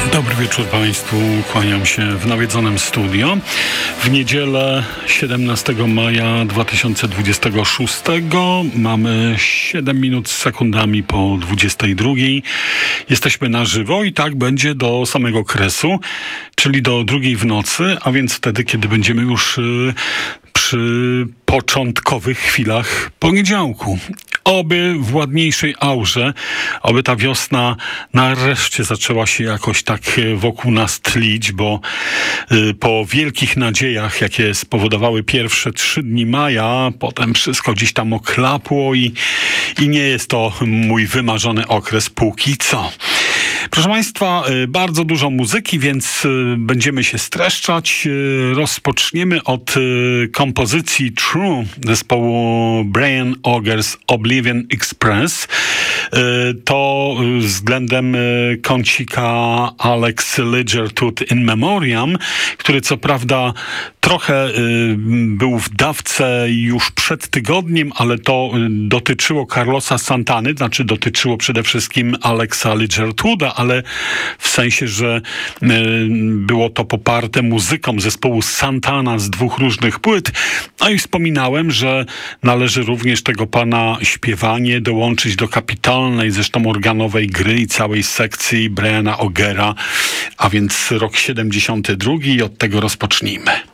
Dobry wieczór Państwu, kłaniam się w nawiedzonym studio. W niedzielę 17 maja 2026 mamy 7 minut z sekundami po 22. Jesteśmy na żywo i tak będzie do samego kresu, czyli do 2 w nocy, a więc wtedy, kiedy będziemy już przy początkowych chwilach poniedziałku. Oby w ładniejszej aurze, oby ta wiosna nareszcie zaczęła się jakoś tak wokół nas tlić, bo po wielkich nadziejach, jakie spowodowały pierwsze 3 dni maja, potem wszystko gdzieś tam oklapło i nie jest to mój wymarzony okres póki co. Proszę Państwa, bardzo dużo muzyki, więc będziemy się streszczać. Rozpoczniemy od kompozycji True zespołu Brian Auger's Oblivion Express. To względem kącika Alex Ligertwood in Memoriam, który co prawda trochę był w dawce już przed tygodniem, ale to dotyczyło Carlosa Santany, znaczy dotyczyło przede wszystkim Alexa Ligertwooda, ale w sensie, że było to poparte muzyką zespołu Santana z 2 różnych płyt. No i wspominałem, że należy również tego pana śpiewanie dołączyć do kapitalnej, zresztą organowej gry i całej sekcji Briana Augera, a więc rok 72 i od tego rozpocznijmy.